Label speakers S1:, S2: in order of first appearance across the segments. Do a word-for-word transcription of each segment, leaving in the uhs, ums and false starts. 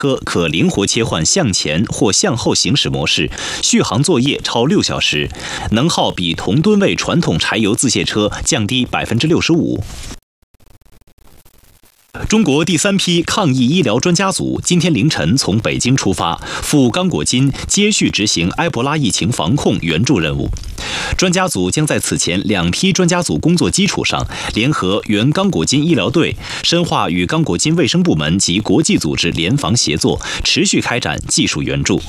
S1: 哥可灵活切换向前或向后行驶模式，续航作业超六小时，能耗比同吨位传统柴油自卸车降低百分之六十五。中国第三批抗疫医疗专家组今天凌晨从北京出发，赴刚果金接续执行埃博拉疫情防控援助任务。专家组将在此前两批专家组工作基础上，联合原刚果金医疗队，深化与刚果金卫生部门及国际组织联防协作，持续开展技术援助。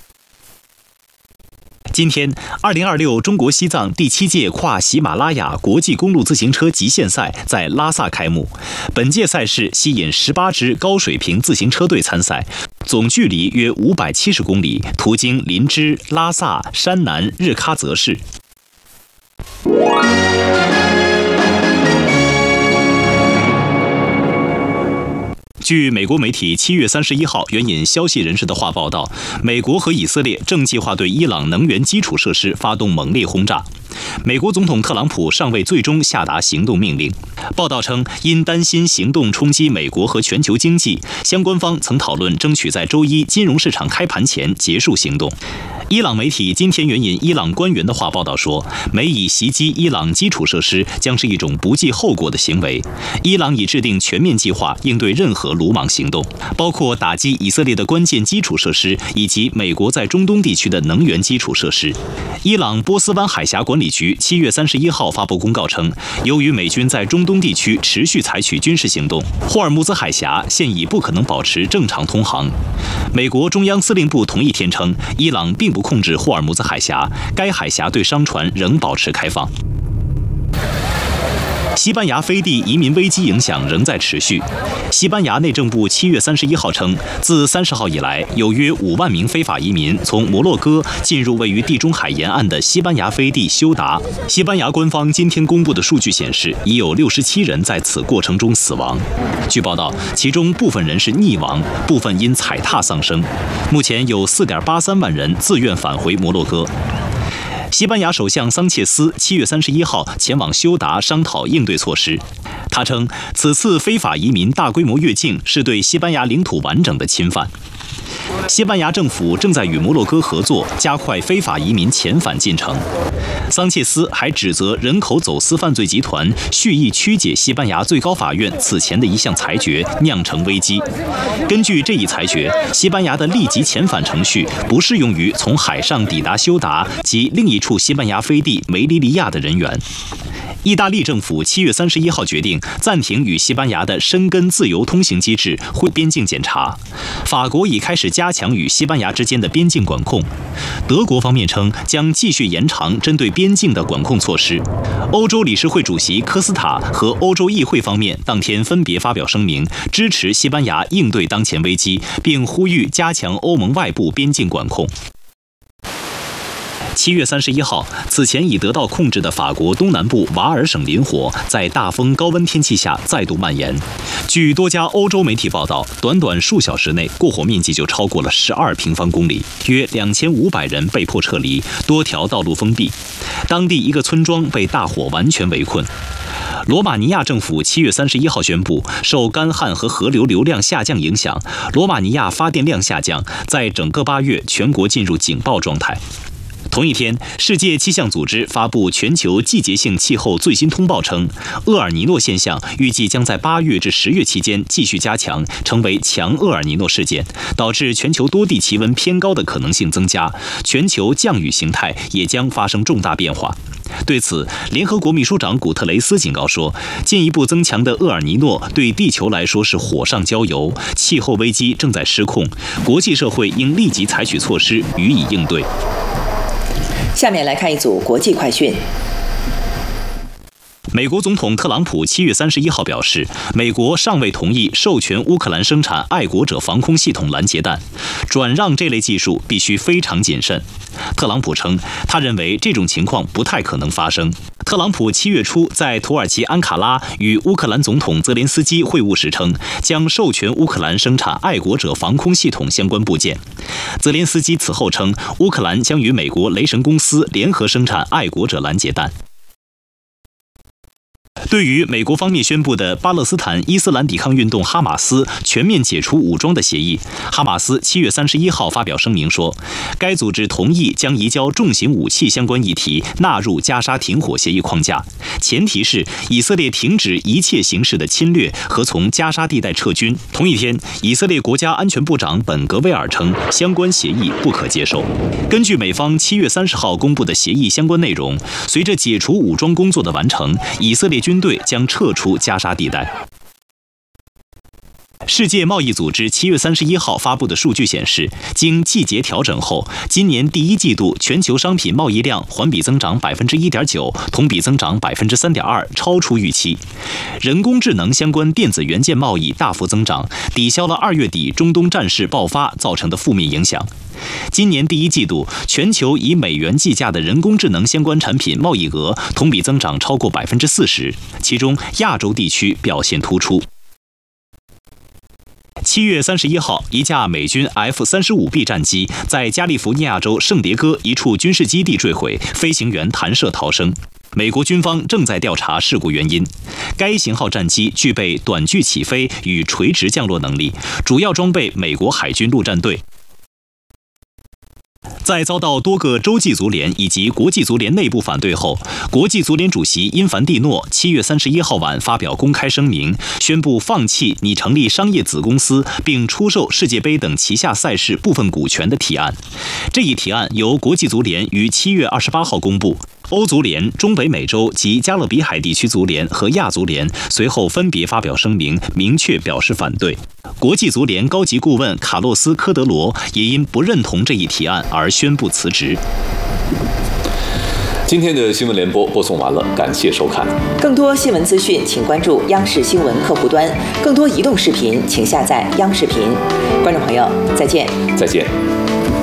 S1: 今天，二零二六中国西藏第七届跨喜马拉雅国际公路自行车极限赛在拉萨开幕。本届赛事吸引十八支高水平自行车队参赛，总距离约五百七十公里，途经林芝、拉萨、山南、日喀则市。据美国媒体七月三十一号援引消息人士的话报道，美国和以色列正计划对伊朗能源基础设施发动猛烈轰炸。美国总统特朗普尚未最终下达行动命令。报道称，因担心行动冲击美国和全球经济，相关方曾讨论争取在周一金融市场开盘前结束行动。伊朗媒体今天援引伊朗官员的话报道说，美以袭击伊朗基础设施将是一种不计后果的行为。伊朗已制定全面计划应对任何鲁莽行动，包括打击以色列的关键基础设施以及美国在中东地区的能源基础设施。伊朗波斯湾海峡管理局七月三十一号发布公告称，由于美军在中东地区持续采取军事行动，霍尔木兹海峡现已不可能保持正常通航。美国中央司令部同一天称，伊朗并不控制霍尔木兹海峡，该海峡对商船仍保持开放。西班牙飞地移民危机影响仍在持续。西班牙内政部七月三十一号称，自三十号以来，有约五万名非法移民从摩洛哥进入位于地中海沿岸的西班牙飞地休达。西班牙官方今天公布的数据显示，已有六十七人在此过程中死亡。据报道，其中部分人是溺亡，部分因踩踏丧生。目前有 四点八三万人自愿返回摩洛哥。西班牙首相桑切斯七月三十一号前往休达商讨应对措施。他称，此次非法移民大规模越境是对西班牙领土完整的侵犯。西班牙政府正在与摩洛哥合作，加快非法移民遣返进程。桑切斯还指责人口走私犯罪集团蓄意曲解西班牙最高法院此前的一项裁决，酿成危机。根据这一裁决，西班牙的立即遣返程序不适用于从海上抵达休达及另一处西班牙飞地梅利利亚的人员。意大利政府七月三十一号决定暂停与西班牙的申根自由通行机制或边境检查。法国已开始加强与西班牙之间的边境管控。德国方面称将继续延长针对边境的管控措施。欧洲理事会主席科斯塔和欧洲议会方面当天分别发表声明，支持西班牙应对当前危机，并呼吁加强欧盟外部边境管控。七月三十一号，此前已得到控制的法国东南部瓦尔省林火在大风高温天气下再度蔓延。据多家欧洲媒体报道，短短数小时内，过火面积就超过了十二平方公里，约两千五百人被迫撤离，多条道路封闭。当地一个村庄被大火完全围困。罗马尼亚政府七月三十一号宣布，受干旱和河流流量下降影响，罗马尼亚发电量下降，在整个八月全国进入警报状态。同一天，世界气象组织发布全球季节性气候最新通报称，厄尔尼诺现象预计将在八月至十月期间继续加强，成为强厄尔尼诺事件，导致全球多地气温偏高的可能性增加，全球降雨形态也将发生重大变化。对此，联合国秘书长古特雷斯警告说，进一步增强的厄尔尼诺对地球来说是火上浇油，气候危机正在失控，国际社会应立即采取措施予以应对。
S2: 下面来看一组国际快讯。
S1: 美国总统特朗普七月三十一号表示，美国尚未同意授权乌克兰生产爱国者防空系统拦截弹，转让这类技术必须非常谨慎。特朗普称，他认为这种情况不太可能发生。特朗普七月初在土耳其安卡拉与乌克兰总统泽连斯基会晤时称，将授权乌克兰生产爱国者防空系统相关部件。泽连斯基此后称，乌克兰将与美国雷神公司联合生产爱国者拦截弹。 对于美国方面宣布的巴勒斯坦伊斯兰抵抗运动哈马斯全面解除武装的协议，哈马斯七月三十一号发表声明说，该组织同意将移交重型武器相关议题纳入加沙停火协议框架，前提是以色列停止一切形式的侵略和从加沙地带撤军。同一天，以色列国家安全部长本格威尔称，相关协议不可接受。根据美方七月三十号公布的协议相关内容，随着解除武装工作的完成，以色列军队将撤出加沙地带。世界贸易组织七月三十一号发布的数据显示，经季节调整后，今年第一季度全球商品贸易量环比增长百分之一点九，同比增长百分之三点二，超出预期。人工智能相关电子元件贸易大幅增长，抵消了二月底中东战事爆发造成的负面影响。今年第一季度，全球以美元计价的人工智能相关产品贸易额同比增长超过百分之四十，其中亚洲地区表现突出。七月三十一号，一架美军 F 三十五 B 战机在加利福尼亚州圣迭戈一处军事基地坠毁，飞行员弹射逃生。美国军方正在调查事故原因。该型号战机具备短距起飞与垂直降落能力，主要装备美国海军陆战队。在遭到多个洲际足联以及国际足联内部反对后，国际足联主席因凡蒂诺七月三十一号晚发表公开声明，宣布放弃拟成立商业子公司并出售世界杯等旗下赛事部分股权的提案。这一提案由国际足联于七月二十八号公布。欧足联、中北美洲及加勒比海地区足联和亚足联随后分别发表声明，明确表示反对。国际足联高级顾问卡洛斯·科德罗也因不认同这一提案而宣布辞职。
S3: 今天的新闻联播播送完了，感谢收看。
S2: 更多新闻资讯，请关注央视新闻客户端；更多移动视频，请下载央视频。观众朋友，再见。
S3: 再见。